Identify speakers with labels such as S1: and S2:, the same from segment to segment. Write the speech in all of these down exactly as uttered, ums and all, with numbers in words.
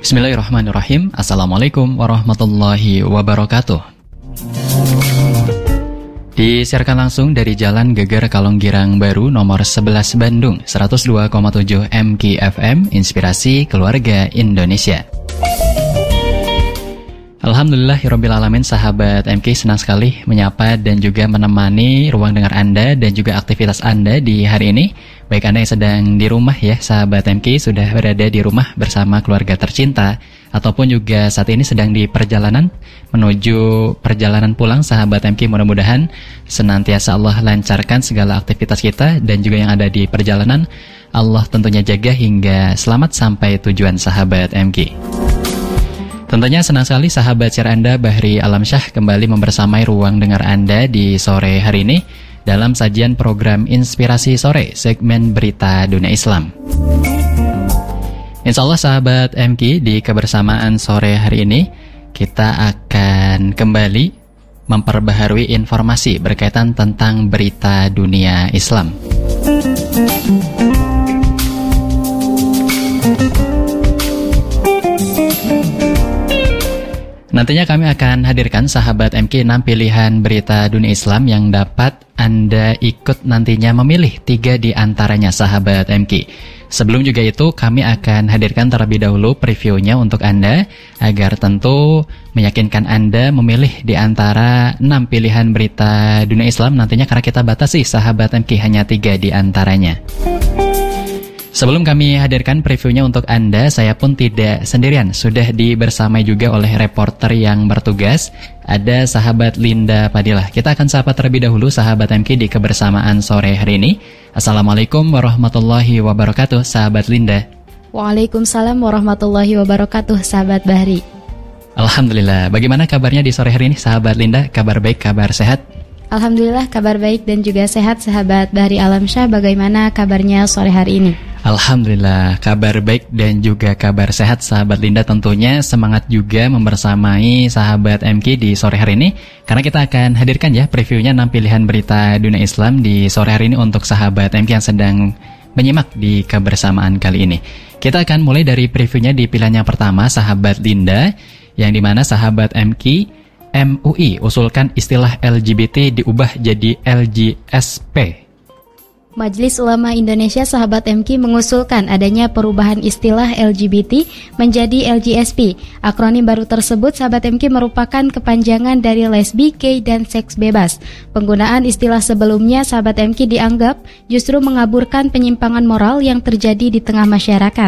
S1: Bismillahirrahmanirrahim. Assalamualaikum warahmatullahi wabarakatuh. Disiarkan langsung dari Jalan Geger Kalonggirang Baru nomor sebelas Bandung, seratus dua koma tujuh M K F M, Inspirasi Keluarga Indonesia. Alhamdulillahirrabbilalamin, sahabat M K, senang sekali menyapa dan juga menemani ruang dengar Anda dan juga aktivitas Anda di hari ini. Baik Anda yang sedang di rumah ya, sahabat M K, sudah berada di rumah bersama keluarga tercinta, ataupun juga saat ini sedang di perjalanan menuju perjalanan pulang, sahabat M K, mudah-mudahan senantiasa Allah lancarkan segala aktivitas kita dan juga yang ada di perjalanan. Allah tentunya jaga hingga selamat sampai tujuan, sahabat M K. Tentunya senang sekali sahabat share Anda, Bahri Alamsyah, kembali membersamai ruang dengar Anda di sore hari ini dalam sajian program Inspirasi Sore, segmen Berita Dunia Islam. Insya Allah sahabat M K, di kebersamaan sore hari ini kita akan kembali memperbaharui informasi berkaitan tentang berita dunia Islam. Nantinya kami akan hadirkan sahabat M K enam pilihan berita dunia Islam yang dapat Anda ikut nantinya memilih tiga di antaranya, sahabat M K. Sebelum juga itu kami akan hadirkan terlebih dahulu previewnya untuk Anda agar tentu meyakinkan Anda memilih di antara enam pilihan berita dunia Islam nantinya, karena kita batasi sahabat M K hanya tiga di antaranya. Sebelum kami hadirkan previewnya untuk Anda, saya pun tidak sendirian. Sudah dibersamai juga oleh reporter yang bertugas. Ada sahabat Linda Padilah. Kita akan sapa terlebih dahulu sahabat M K di kebersamaan sore hari ini. Assalamualaikum warahmatullahi wabarakatuh, sahabat Linda.
S2: Waalaikumsalam warahmatullahi wabarakatuh, sahabat Bahri.
S1: Alhamdulillah. Bagaimana kabarnya di sore hari ini, sahabat Linda? Kabar baik, kabar sehat?
S2: Alhamdulillah, kabar baik dan juga sehat, sahabat Bahri Alamsyah. Bagaimana kabarnya sore hari ini?
S1: Alhamdulillah, kabar baik dan juga kabar sehat, sahabat Linda. Tentunya semangat juga membersamai sahabat M K di sore hari ini, karena kita akan hadirkan ya previewnya enam pilihan berita dunia Islam di sore hari ini untuk sahabat M K yang sedang menyimak di kebersamaan kali ini. Kita akan mulai dari previewnya di pilihan yang pertama, sahabat Linda, yang dimana sahabat M K, M U I usulkan istilah L G B T diubah jadi L G S P.
S2: Majelis Ulama Indonesia, sahabat M K, mengusulkan adanya perubahan istilah L G B T menjadi L G S P. Akronim baru tersebut, sahabat M K, merupakan kepanjangan dari lesbi, gay, dan seks bebas. Penggunaan istilah sebelumnya, sahabat M K, dianggap justru mengaburkan penyimpangan moral yang terjadi di tengah masyarakat.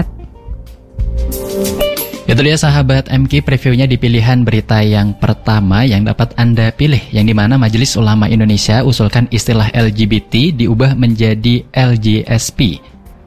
S1: Itu dia sahabat M K, previewnya di pilihan berita yang pertama yang dapat Anda pilih, yang dimana Majelis Ulama Indonesia usulkan istilah L G B T diubah menjadi L G S P.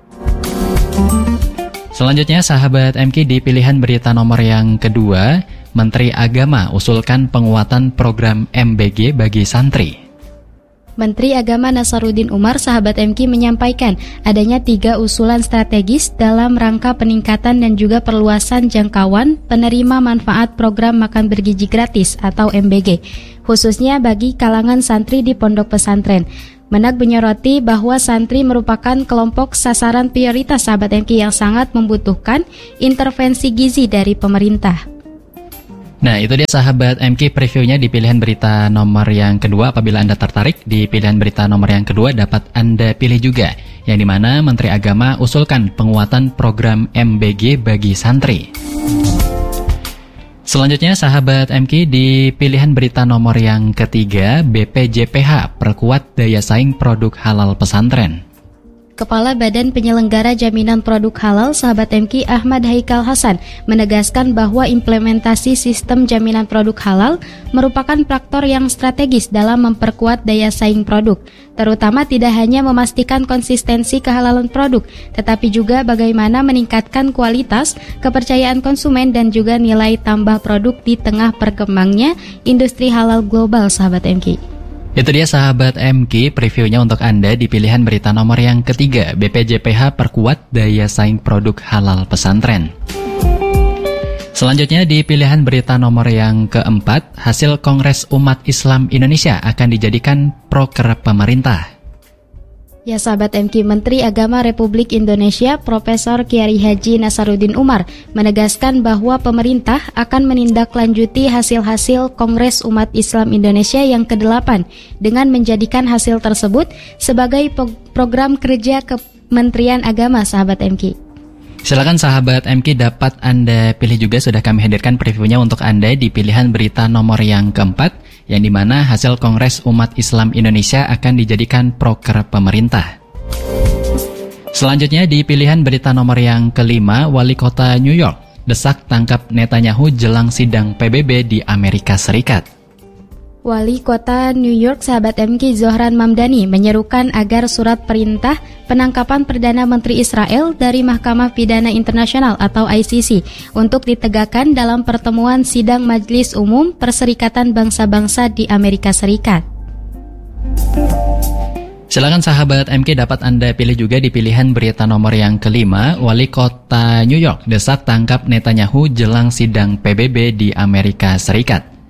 S1: Selanjutnya sahabat M K, di pilihan berita nomor yang kedua, Menteri Agama usulkan penguatan program M B G bagi santri.
S2: Menteri Agama Nasaruddin Umar, sahabat M K, menyampaikan adanya tiga usulan strategis dalam rangka peningkatan dan juga perluasan jangkauan penerima manfaat program makan bergizi gratis atau M B G, khususnya bagi kalangan santri di pondok pesantren. Menak menyoroti bahwa santri merupakan kelompok sasaran prioritas, sahabat M K, yang sangat membutuhkan intervensi gizi dari pemerintah.
S1: Nah, itu dia sahabat M K previewnya di pilihan berita nomor yang kedua. Apabila Anda tertarik di pilihan berita nomor yang kedua, dapat Anda pilih juga, yang dimana Menteri Agama usulkan penguatan program M B G bagi santri. Selanjutnya sahabat M K, di pilihan berita nomor yang ketiga, B P J P H perkuat daya saing produk halal pesantren.
S2: Kepala Badan Penyelenggara Jaminan Produk Halal, sahabat M K, Ahmad Haikal Hasan, menegaskan bahwa implementasi sistem jaminan produk halal merupakan faktor yang strategis dalam memperkuat daya saing produk, terutama tidak hanya memastikan konsistensi kehalalan produk, tetapi juga bagaimana meningkatkan kualitas, kepercayaan konsumen, dan juga nilai tambah produk di tengah berkembangnya industri halal global, sahabat M K.
S1: Itu dia sahabat M K previewnya untuk Anda di pilihan berita nomor yang ketiga, B P J P H perkuat daya saing produk halal pesantren. Selanjutnya di pilihan berita nomor yang keempat, hasil Kongres Umat Islam Indonesia akan dijadikan proker pemerintah.
S2: Ya sahabat M K, Menteri Agama Republik Indonesia Profesor Kiai Haji Nasaruddin Umar menegaskan bahwa pemerintah akan menindaklanjuti hasil-hasil Kongres Umat Islam Indonesia yang kedelapan dengan menjadikan hasil tersebut sebagai program kerja Kementerian Agama, sahabat M K.
S1: Silakan sahabat M K, dapat Anda pilih juga, sudah kami hadirkan previewnya untuk Anda di pilihan berita nomor yang keempat, yang dimana hasil Kongres Umat Islam Indonesia akan dijadikan proker pemerintah. Selanjutnya di pilihan berita nomor yang kelima, Wali Kota New York desak tangkap Netanyahu jelang sidang P B B di Amerika Serikat.
S2: Wali Kota New York, sahabat M K, Zohran Mamdani menyerukan agar surat perintah penangkapan Perdana Menteri Israel dari Mahkamah Pidana Internasional atau I C C untuk ditegakkan dalam pertemuan sidang Majelis Umum Perserikatan Bangsa-Bangsa di Amerika Serikat.
S1: Silakan sahabat M K, dapat Anda pilih juga di pilihan berita nomor yang kelima, Wali Kota New York desak tangkap Netanyahu jelang sidang P B B di Amerika Serikat.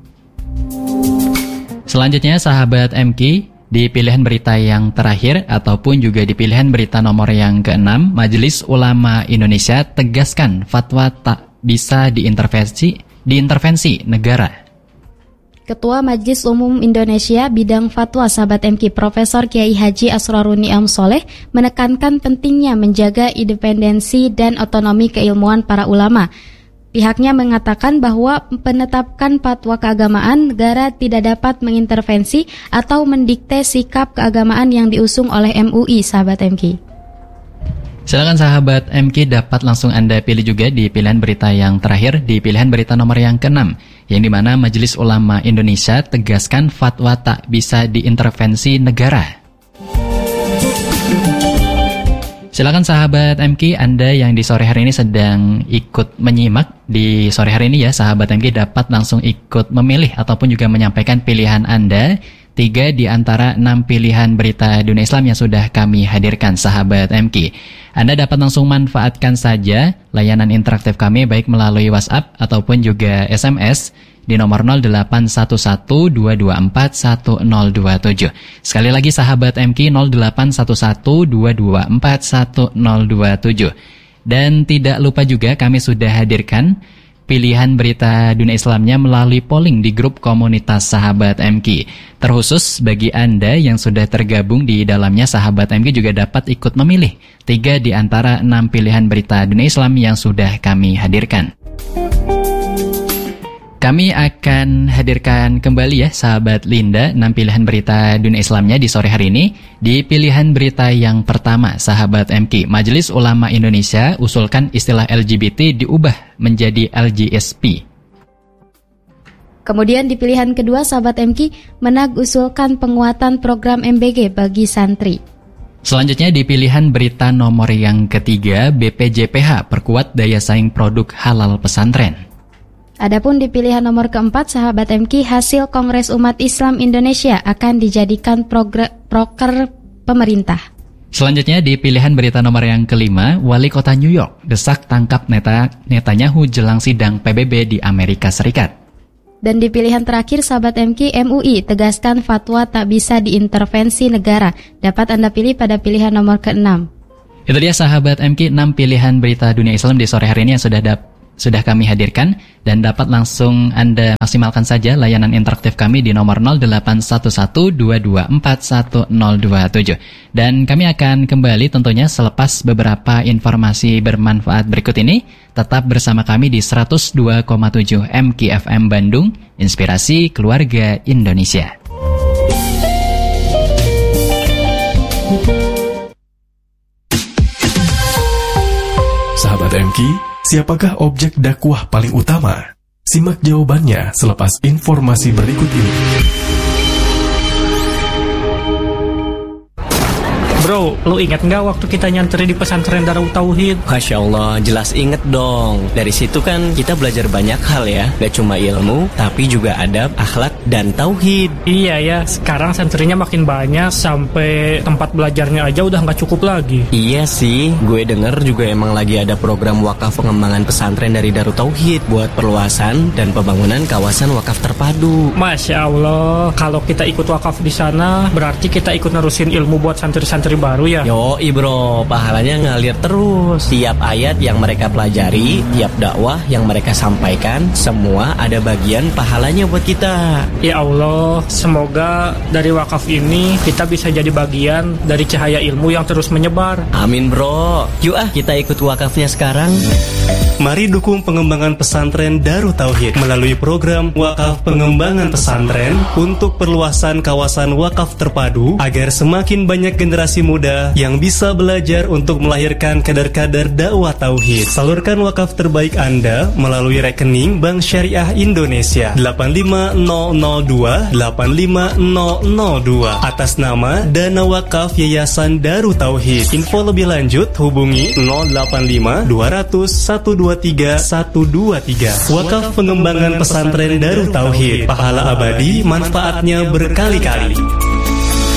S1: Selanjutnya sahabat M K, di pilihan berita yang terakhir ataupun juga di pilihan berita nomor yang keenam, Majelis Ulama Indonesia tegaskan fatwa tak bisa diintervensi diintervensi negara.
S2: Ketua Majelis Umum Indonesia bidang fatwa, sahabat M K, Profesor Kiai Haji Asrorun Ni'am Soleh menekankan pentingnya menjaga independensi dan otonomi keilmuan para ulama. Pihaknya mengatakan bahwa penetapan fatwa keagamaan negara tidak dapat mengintervensi atau mendikte sikap keagamaan yang diusung oleh M U I, sahabat M K.
S1: Silakan sahabat M K, dapat langsung Anda pilih juga di pilihan berita yang terakhir, di pilihan berita nomor yang keenam, yang dimana Majelis Ulama Indonesia tegaskan fatwa tak bisa diintervensi negara. Silakan sahabat M K, Anda yang di sore hari ini sedang ikut menyimak di sore hari ini ya, sahabat M K dapat langsung ikut memilih ataupun juga menyampaikan pilihan Anda. Tiga di antara enam pilihan berita dunia Islam yang sudah kami hadirkan, sahabat M K. Anda dapat langsung manfaatkan saja layanan interaktif kami baik melalui WhatsApp ataupun juga S M S di nomor nol delapan satu satu dua dua empat satu nol dua tujuh. Sekali lagi sahabat M K, nol delapan satu satu dua dua empat satu nol dua tujuh. Dan tidak lupa juga kami sudah hadirkan pilihan berita dunia Islamnya melalui polling di grup komunitas sahabat M K. Terkhusus bagi Anda yang sudah tergabung di dalamnya, sahabat M K juga dapat ikut memilih tiga di antara enam pilihan berita dunia Islam yang sudah kami hadirkan. Kami akan hadirkan kembali ya sahabat Linda enam pilihan berita dunia Islamnya di sore hari ini. Di pilihan berita yang pertama, sahabat M K, Majelis Ulama Indonesia usulkan istilah L G B T diubah menjadi L G S P.
S2: Kemudian di pilihan kedua, sahabat M K, Menag usulkan penguatan program M B G bagi santri.
S1: Selanjutnya di pilihan berita nomor yang ketiga, B P J P H perkuat daya saing produk halal pesantren.
S2: Adapun di pilihan nomor keempat, sahabat M K, hasil Kongres Umat Islam Indonesia akan dijadikan progr- proker pemerintah.
S1: Selanjutnya di pilihan berita nomor yang kelima, Wali Kota New York desak tangkap Neta, Netanyahu jelang sidang P B B di Amerika Serikat.
S2: Dan di pilihan terakhir, sahabat M K, M U I tegaskan fatwa tak bisa diintervensi negara. Dapat Anda pilih pada pilihan nomor keenam.
S1: Itu dia sahabat M K, enam pilihan berita dunia Islam di sore hari ini yang sudah dapat sudah kami hadirkan, dan dapat langsung Anda maksimalkan saja layanan interaktif kami di nomor nol delapan satu satu dua dua empat satu nol dua tujuh. Dan kami akan kembali tentunya selepas beberapa informasi bermanfaat berikut ini. Tetap bersama kami di seratus dua koma tujuh M K F M Bandung, Inspirasi Keluarga Indonesia.
S3: Sahabat M K, siapakah objek dakwah paling utama? Simak jawabannya selepas informasi berikut ini.
S4: Bro, lu ingat nggak waktu kita nyantri di pesantren Darut Tauhid?
S5: Masya Allah, jelas inget dong. Dari situ kan kita belajar banyak hal ya. Gak cuma ilmu, tapi juga adab, akhlak, dan tauhid.
S4: Iya ya, sekarang santrinya makin banyak sampai tempat belajarnya aja udah nggak cukup lagi.
S5: Iya sih, gue denger juga emang lagi ada program wakaf pengembangan pesantren dari Darut Tauhid buat perluasan dan pembangunan kawasan wakaf terpadu.
S4: Masya Allah, kalau kita ikut wakaf di sana, berarti kita ikut nerusin ilmu buat santri-santri baru ya?
S5: Yoi bro, pahalanya ngalir terus. Tiap ayat yang mereka pelajari, tiap dakwah yang mereka sampaikan, semua ada bagian pahalanya buat kita.
S4: Ya Allah, semoga dari wakaf ini kita bisa jadi bagian dari cahaya ilmu yang terus menyebar.
S5: Amin bro. Yuk ah, kita ikut wakafnya sekarang.
S6: Mari dukung pengembangan pesantren Darut Tauhid melalui program Wakaf Pengembangan Pesantren untuk perluasan kawasan wakaf terpadu agar semakin banyak generasi muda yang bisa belajar untuk melahirkan kader-kader dakwah tauhid. Salurkan wakaf terbaik Anda melalui rekening Bank Syariah Indonesia delapan lima nol nol dua delapan lima nol nol dua atas nama Dana Wakaf Yayasan Darut Tauhid. Info lebih lanjut hubungi nol delapan lima dua nol nol satu dua tiga satu dua tiga. Wakaf Pengembangan Pesantren Darut Tauhid, pahala abadi, manfaatnya berkali-kali.